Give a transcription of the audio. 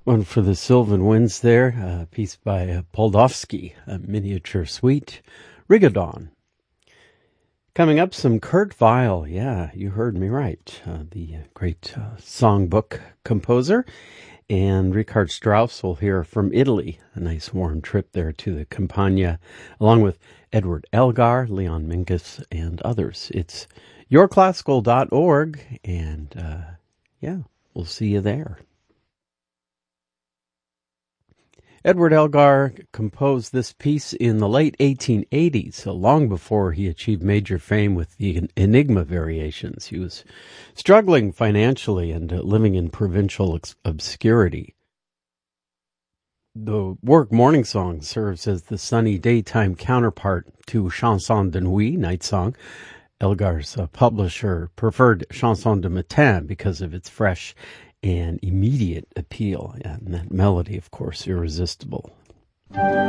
One for the Sylvan Winds there, a piece by Poldovsky, a miniature suite, Rigodon. Coming up, some Kurt Weill. Yeah, you heard me right. The great songbook composer. And Richard Strauss will hear from Italy, a nice warm trip there to the Campagna, along with Edward Elgar, Leon Mingus, and others. It's yourclassical.org, and we'll see you there. Edward Elgar composed this piece in the late 1880s, so long before he achieved major fame with the Enigma variations. He was struggling financially and living in provincial obscurity. The work Morning Song serves as the sunny daytime counterpart to Chanson de Nuit, Night Song. Elgar's publisher preferred Chanson de Matin because of its fresh and immediate appeal, and that melody, of course, irresistible.